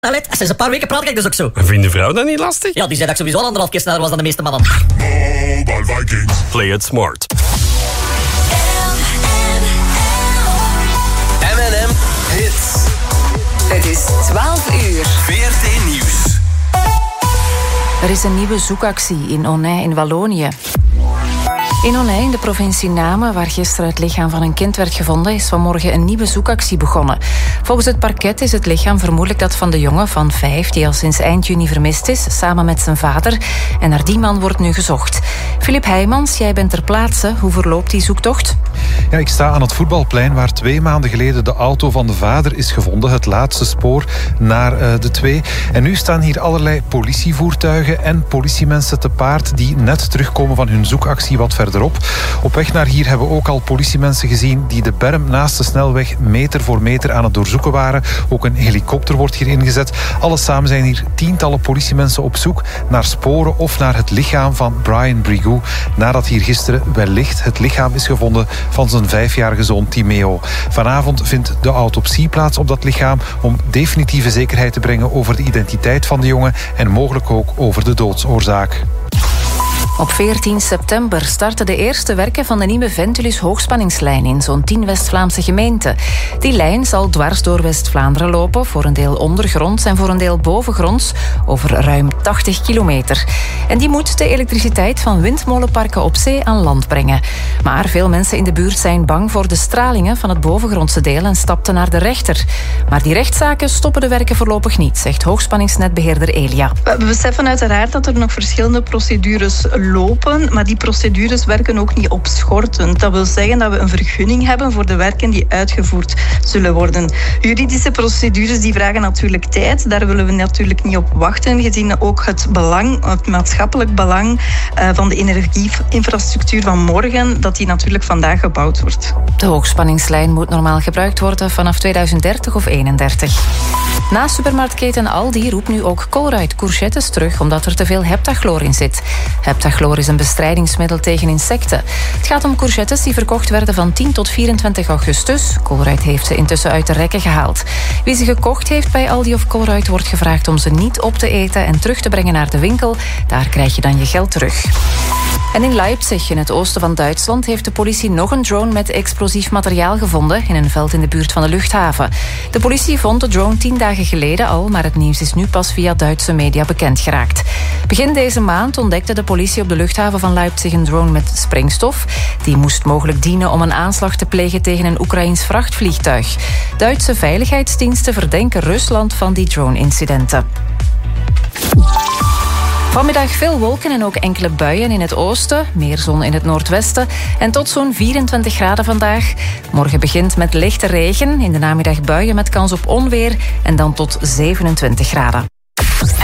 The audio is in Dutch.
Allee, sinds een paar weken praat ik dus ook zo. En vindt de vrouw dat niet lastig? Ja, die zei dat ik sowieso 1,5 keer sneller was dan de meeste mannen. Mobile Vikings. Play it smart. M&M Hits. Het is 12 uur. VRT Nieuws. Er is een nieuwe zoekactie in Onnay in Wallonië. In Onnay, in de provincie Namen, waar gisteren het lichaam van een kind werd gevonden, is vanmorgen een nieuwe zoekactie begonnen. Volgens het parket is het lichaam vermoedelijk dat van de jongen van 5, die al sinds eind juni vermist is, samen met zijn vader. En naar die man wordt nu gezocht. Filip Heijmans, jij bent ter plaatse. Hoe verloopt die zoektocht? Ja, ik sta aan het voetbalplein waar 2 maanden geleden de auto van de vader is gevonden. Het laatste spoor naar de 2. En nu staan hier allerlei politievoertuigen en politiemensen te paard die net terugkomen van hun zoekactie wat verderop. Op weg naar hier hebben we ook al politiemensen gezien die de berm naast de snelweg meter voor meter aan het doorzoeken waren. Ook een helikopter wordt hier ingezet. Alles samen zijn hier tientallen politiemensen op zoek naar sporen of naar het lichaam van Brian Brigou, nadat hier gisteren wellicht het lichaam is gevonden van zijn 5-jarige zoon Timeo. Vanavond vindt de autopsie plaats op dat lichaam om definitieve zekerheid te brengen over de identiteit van de jongen en mogelijk ook over de doodsoorzaak. Op 14 september starten de eerste werken van de nieuwe Ventulis hoogspanningslijn in zo'n 10 West-Vlaamse gemeenten. Die lijn zal dwars door West-Vlaanderen lopen, voor een deel ondergronds en voor een deel bovengronds, over ruim 80 kilometer. En die moet de elektriciteit van windmolenparken op zee aan land brengen. Maar veel mensen in de buurt zijn bang voor de stralingen van het bovengrondse deel en stapten naar de rechter. Maar die rechtszaken stoppen de werken voorlopig niet, zegt hoogspanningsnetbeheerder Elia. We beseffen uiteraard dat er nog verschillende procedures lopen, maar die procedures werken ook niet opschortend. Dat wil zeggen dat we een vergunning hebben voor de werken die uitgevoerd zullen worden. Juridische procedures die vragen natuurlijk tijd. Daar willen we natuurlijk niet op wachten, gezien ook het belang, het maatschappelijk belang van de energieinfrastructuur van morgen, dat die natuurlijk vandaag gebouwd wordt. De hoogspanningslijn moet normaal gebruikt worden vanaf 2030 of 2031. Na supermarktketen Aldi roept nu ook Colruyt courgettes terug, omdat er te veel heptachloor in zit. Heptachloor is een bestrijdingsmiddel tegen insecten. Het gaat om courgettes die verkocht werden van 10 tot 24 augustus. Colruyt heeft ze intussen uit de rekken gehaald. Wie ze gekocht heeft bij Aldi of Colruyt wordt gevraagd om ze niet op te eten en terug te brengen naar de winkel. Daar krijg je dan je geld terug. En in Leipzig, in het oosten van Duitsland, heeft de politie nog een drone met explosief materiaal gevonden in een veld in de buurt van de luchthaven. De politie vond de drone 10 dagen geleden al, maar het nieuws is nu pas via Duitse media bekend geraakt. Begin deze maand ontdekte de politie op de luchthaven van Leipzig een drone met springstof. Die moest mogelijk dienen om een aanslag te plegen tegen een Oekraïns vrachtvliegtuig. Duitse veiligheidsdiensten verdenken Rusland van die drone-incidenten. Vanmiddag veel wolken en ook enkele buien in het oosten, meer zon in het noordwesten en tot zo'n 24 graden vandaag. Morgen begint met lichte regen, in de namiddag buien met kans op onweer en dan tot 27 graden.